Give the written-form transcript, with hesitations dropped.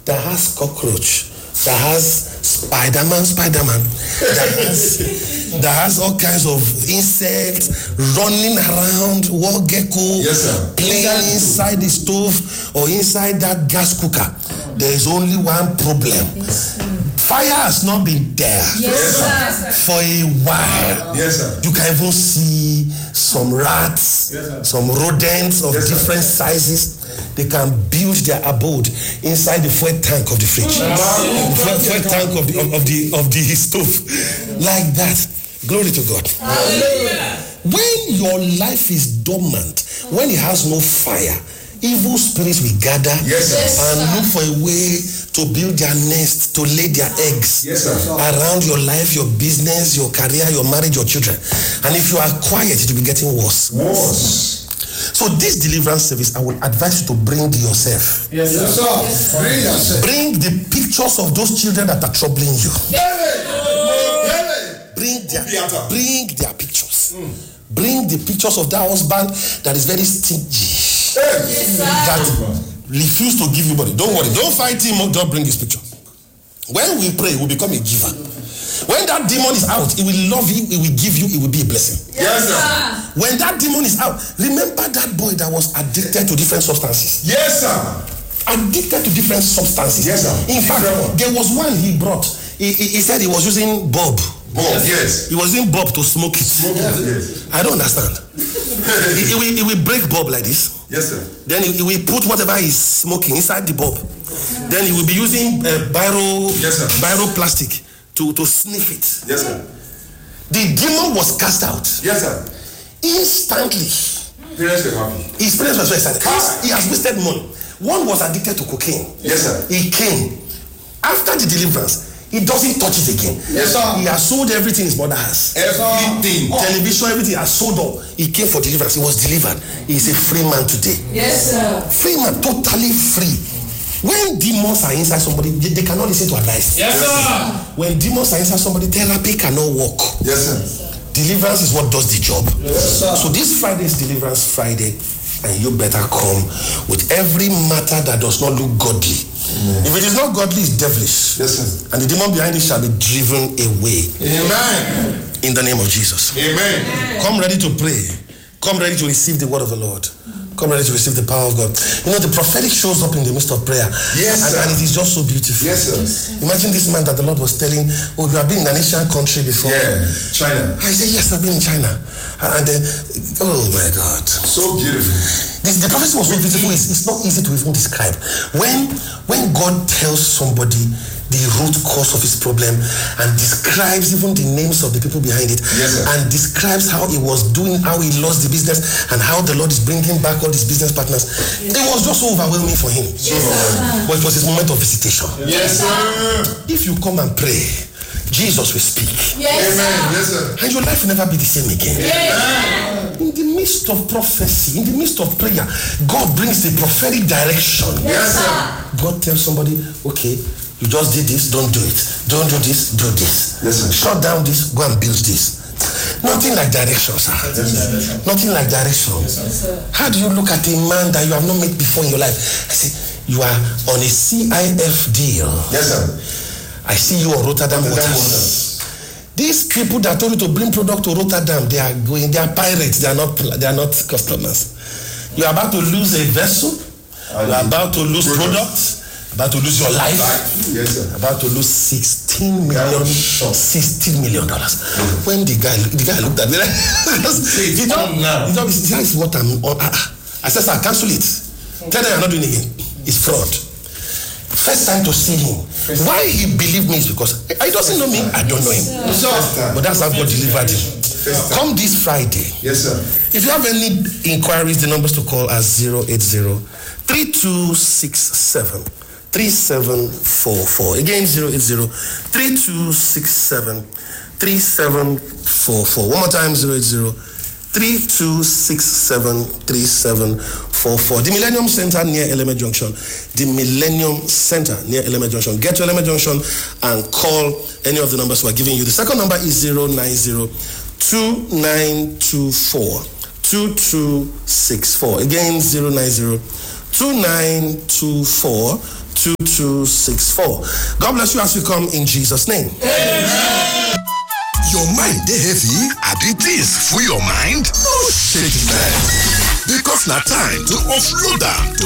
that has cockroach, that has Spider-Man, that has all kinds of insects running around, wall gecko, playing inside the stove or inside that gas cooker. There is only one problem. Fire has not been there for a while. You can even see some rats, some rodents of different sizes. They can build their abode inside the fuel tank of the fridge, fuel tank of the stove, like that. Glory to God. When your life is dormant, when it has no fire, evil spirits will gather and look for a way to build their nest, to lay their eggs around your life, your business, your career, your marriage, your children. And if you are quiet, it will be getting worse. So this deliverance service, I will advise you to bring yourself. Bring the pictures of those children that are troubling you. Bring their pictures. Bring the pictures of that husband that is very stingy, that refuse to give you money. Don't worry, don't fight him. Don't bring his picture. When we pray, we'll become a giver. When that demon is out, it will love you, it will give you, it will be a blessing. When that demon is out, remember that boy that was addicted to different substances. Addicted to different substances. In fact, there was one he brought. He said he was using bulb. He was using bulb to smoke it. I don't understand. he will break bulb like this. Then he will put whatever he's smoking inside the bulb. Then he will be using biro plastic to sniff it. The demon was cast out. Instantly. His parents were so excited. He has wasted money. One was addicted to cocaine. He came. After the deliverance, he doesn't touch it again. He has sold everything his mother has. Everything. Television, everything has sold up. He came for deliverance. He was delivered. He is a free man today. Free man, totally free. When demons are inside somebody, they cannot listen to advice. When demons are inside somebody, therapy cannot work. Deliverance is what does the job. So this Friday is Deliverance Friday, and you better come with every matter that does not look godly. If it is not godly, it's devilish. And the demon behind it shall be driven away. In the name of Jesus. Come ready to pray. Come ready to receive the word of the Lord. Come ready to receive the power of God. You know, the prophetic shows up in the midst of prayer. And it is just so beautiful. Imagine this man that the Lord was telling, oh, you have been in an Asian country before. China. I said, yes, I've been in China. And then, oh my God. So beautiful. The prophecy was so beautiful. It's not easy to even describe. When God tells somebody the root cause of his problem and describes even the names of the people behind it, and describes how he was doing, how he lost the business, and how the Lord is bringing back all his business partners, it was just so overwhelming for him. But it was his moment of visitation. If you come and pray, Jesus will speak. And your life will never be the same again. In the midst of prophecy, in the midst of prayer, God brings the prophetic direction. God tells somebody, okay, you just did this, don't do it. Don't do this, do this. Shut down this, go and build this. Nothing like direction, sir. Nothing like direction. How do you look at a man that you have not met before in your life? I say, you are on a CIF deal. I see you on Rotterdam Waters. These people that told you to bring product to Rotterdam, they are pirates, they are not customers. You are about to lose a vessel, you are about to lose products, about to lose your life, about to lose $16 million. When the guy looked at me, that is what I'm on. I said, sir, cancel it. Tell them I'm not doing it again. It's fraud. First time to see him. Why he believed me is because he doesn't know me, I don't know him. But that's how God delivered him. Come this Friday. If you have any inquiries, the numbers to call are 080-3267-3744. Again, 080-3267-3744. One more time, 080-3267-3744. The Millennium Center near Eleme Junction. The Millennium Center near Eleme Junction. Get to Eleme Junction and call any of the numbers we're giving you. The second number is 090-2924-2264. Again, 090-2924-2264. 2264. God bless you as you come in Jesus' name. Amen. Your mind dey heavy? Abi things full your mind? No shake man. Because na time to offload am to